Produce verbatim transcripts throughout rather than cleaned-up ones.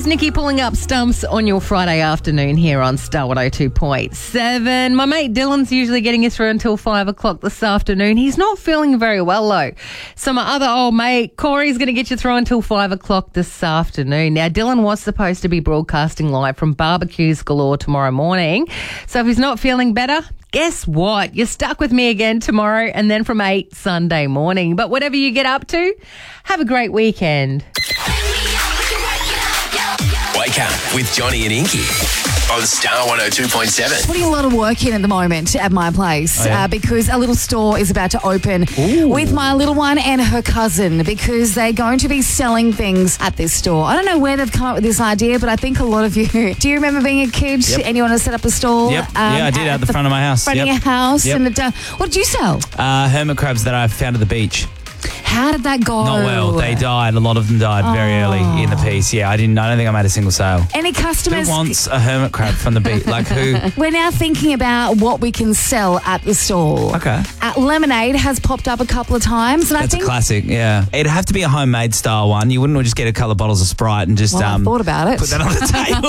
Here's Nikki pulling up stumps on your Friday afternoon here on Star one oh two point seven. My mate Dylan's usually getting you through until five o'clock this afternoon. He's not feeling very well though. So my other old mate Corey's going to get you through until five o'clock this afternoon. Now Dylan was supposed to be broadcasting live from Barbecues Galore tomorrow morning. So if he's not feeling better, guess what? You're stuck with me again tomorrow and then from eight Sunday morning. But whatever you get up to, have a great weekend. Wake up with Johnny and Inky on Star one oh two point seven. Putting a lot of work in at the moment at my place Oh, yeah? uh, because a little store is about to open Ooh. with my little one and her cousin because they're going to be selling things at this store. I don't know where they've come up with this idea, but I think a lot of you... Do you remember being a kid Yep. and you want to set up a stall? Yep. Yeah, I did at the front of my house. Front Yep. of your house. Yep. And it, uh, what did you sell? Uh, hermit crabs that I found at the beach. How did that go? Not well. They died. A lot of them died very Oh. early in the piece. Yeah, I didn't. I don't think I made a single sale. Any Who customers? wants a hermit crab from the beach? Like who? We're now thinking about what we can sell at the stall. Okay. Uh, lemonade has popped up a couple of times, and That's I think a classic. Yeah, it'd have to be a homemade style one. You wouldn't just get a couple of bottles of Sprite and just well, um I thought about it. put that on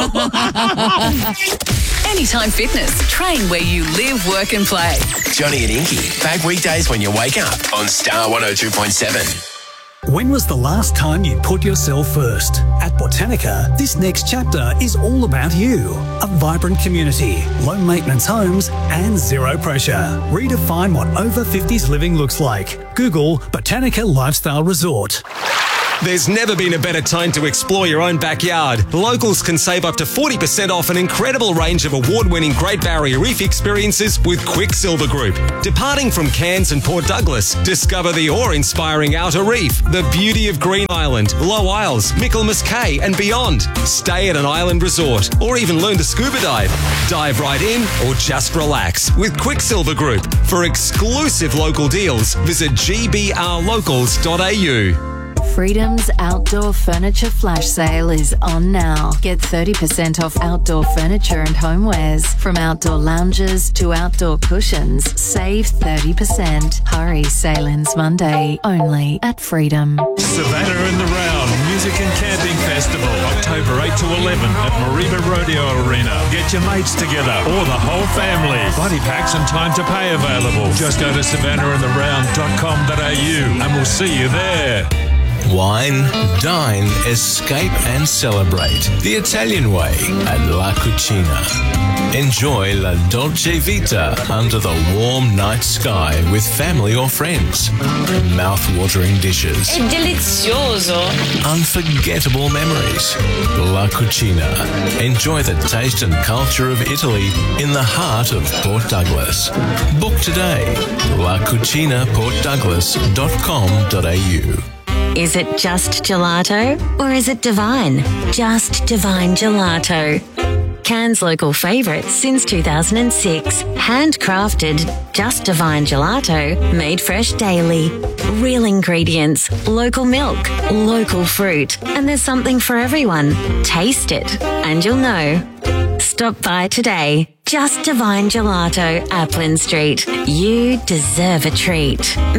the table. Anytime Fitness. Train where you live, work and play. Johnny and Inky, back weekdays when you wake up on Star one oh two point seven. When was the last time you put yourself first? At Botanica, this next chapter is all about you. A vibrant community, low maintenance homes, and zero pressure. Redefine what over fifties living looks like. Google Botanica Lifestyle Resort. There's never been a better time to explore your own backyard. Locals can save up to forty percent off an incredible range of award-winning Great Barrier Reef experiences with Quicksilver Group. Departing from Cairns and Port Douglas, discover the awe-inspiring Outer Reef, the beauty of Green Island, Low Isles, Michaelmas Cay and beyond. Stay at an island resort or even learn to scuba dive. Dive right in or just relax with Quicksilver Group. For exclusive local deals, visit g b r locals dot a u. Freedom's outdoor furniture flash sale is on now. Get thirty percent off outdoor furniture and homewares. From outdoor lounges to outdoor cushions, save thirty percent. Hurry, sale ends Monday, only at Freedom. Savannah and the Round Music and Camping Festival, October eighth to eleven at Mariba Rodeo Arena. Get your mates together or the whole family. Buddy packs and time to pay available. Just go to savannah and the round dot com dot a u and we'll see you there. Wine, dine, escape and celebrate the Italian way at La Cucina. Enjoy La Dolce Vita under the warm night sky with family or friends. Mouth-watering dishes. È delizioso. Unforgettable memories. La Cucina. Enjoy the taste and culture of Italy in the heart of Port Douglas. Book today. la cucina port douglas dot com dot a u. Is it just gelato or is it divine? Just Divine Gelato. Cairns' local favourite since two thousand six. Handcrafted, Just Divine Gelato, made fresh daily. Real ingredients, local milk, local fruit, and there's something for everyone. Taste it and you'll know. Stop by today. Just Divine Gelato, Applin Street. You deserve a treat.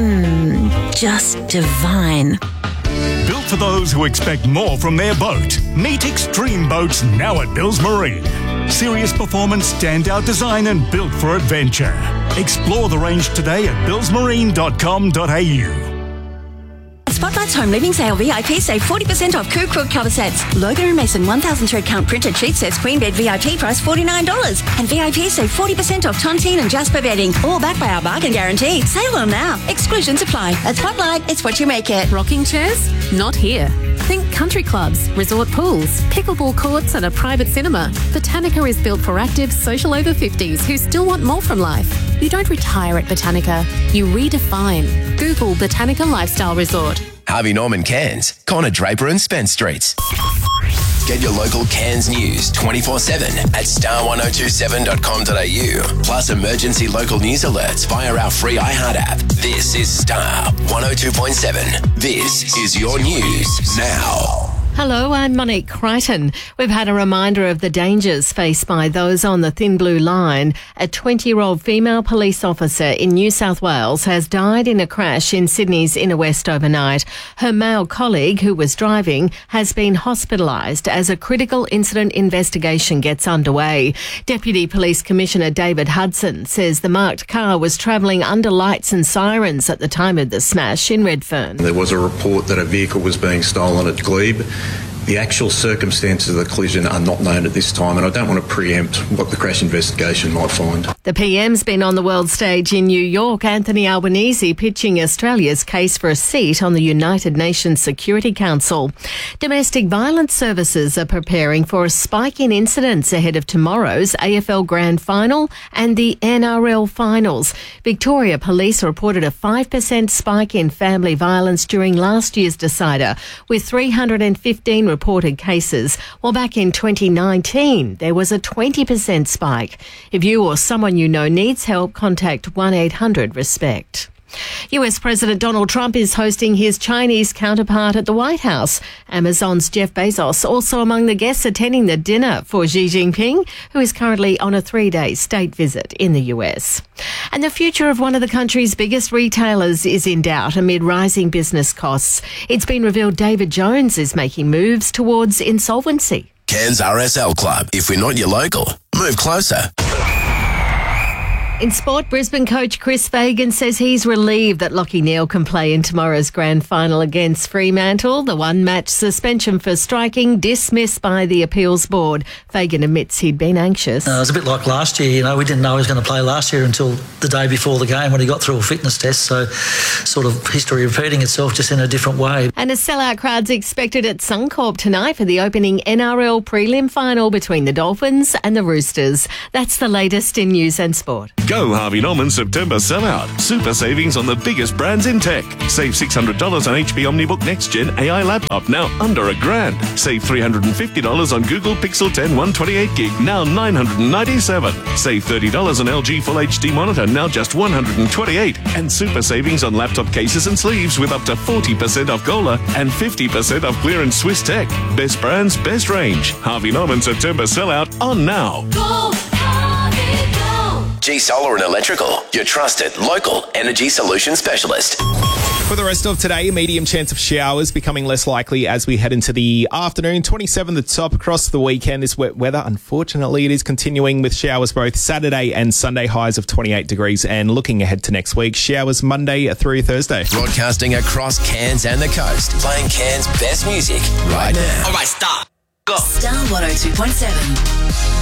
Mmm, just divine. Built for those who expect more from their boat. Meet Extreme Boats now at Bills Marine. Serious performance, standout design and built for adventure. Explore the range today at bills marine dot com dot a u. Spotlight's home living sale V I P save forty percent off Coo Crook cover sets. Logan and Mason one thousand thread count printed sheet sets queen bed V I P price forty-nine dollars. And V I P save forty percent off Tontine and Jasper bedding. All backed by our bargain guarantee. Sale on now. Exclusions apply. At Spotlight, it's what you make it. Rocking chairs? Not here. Think country clubs, resort pools, pickleball courts and a private cinema. Botanica is built for active, social over fifties who still want more from life. You don't retire at Botanica. You redefine. Google Botanica Lifestyle Resort. Harvey Norman Cairns, Connor Draper and Spence Streets. Get your local Cairns news twenty-four seven at star one oh two seven dot com dot a u. Plus emergency local news alerts via our free iHeart app. This is Star one oh two point seven. This is your news now. Hello, I'm Monique Crichton. We've had a reminder of the dangers faced by those on the Thin Blue Line. A twenty-year-old female police officer in New South Wales has died in a crash in Sydney's inner west overnight. Her male colleague, who was driving, has been hospitalised as a critical incident investigation gets underway. Deputy Police Commissioner David Hudson says the marked car was travelling under lights and sirens at the time of the smash in Redfern. There was a report that a vehicle was being stolen at Glebe. The actual circumstances of the collision are not known at this time, and I don't want to preempt what the crash investigation might find. The P M's been on the world stage in New York. Anthony Albanese pitching Australia's case for a seat on the United Nations Security Council. Domestic violence services are preparing for a spike in incidents ahead of tomorrow's A F L Grand Final and the N R L Finals. Victoria Police reported a five percent spike in family violence during last year's decider, with three hundred fifteen reported cases, while back in twenty nineteen there was a twenty percent spike. If you or someone you know needs help, contact one eight hundred RESPECT. U S President Donald Trump is hosting his Chinese counterpart at the White House. Amazon's Jeff Bezos also among the guests attending the dinner for Xi Jinping, who is currently on a three-day state visit in the U S. And the future of one of the country's biggest retailers is in doubt amid rising business costs. It's been revealed David Jones is making moves towards insolvency. Cairns R S L Club. If we're not your local, move closer. In sport, Brisbane coach Chris Fagan says he's relieved that Lachie Neale can play in tomorrow's grand final against Fremantle. The one-match suspension for striking dismissed by the appeals board. Fagan admits he'd been anxious. Uh, it was a bit like last year. You know, we didn't know he was going to play last year until the day before the game when he got through a fitness test. So, sort of history repeating itself, just in a different way. And a sellout crowd's expected at Suncorp tonight for the opening N R L prelim final between the Dolphins and the Roosters. That's the latest in news and sport. Go Harvey Norman September sellout. Super savings on the biggest brands in tech. Save six hundred dollars on H P OmniBook Next Gen A I laptop, now under a grand. Save three hundred fifty dollars on Google Pixel ten one twenty-eight gig, now nine hundred ninety-seven dollars. Save thirty dollars on L G Full H D monitor, now just one hundred twenty-eight dollars. And super savings on laptop cases and sleeves with up to forty percent off Gola and fifty percent off clearance Swiss Tech. Best brands, best range. Harvey Norman September sellout on now. Go, Harvey, go. G Solar and Electrical, your trusted local energy solution specialist. For the rest of today, a medium chance of showers becoming less likely as we head into the afternoon. twenty-seven the top across the weekend is wet weather. Unfortunately, it is continuing with showers both Saturday and Sunday, highs of twenty-eight degrees. And looking ahead to next week, showers Monday through Thursday. Broadcasting across Cairns and the coast, playing Cairns' best music right now. All right, stop. Go. Star one oh two point seven.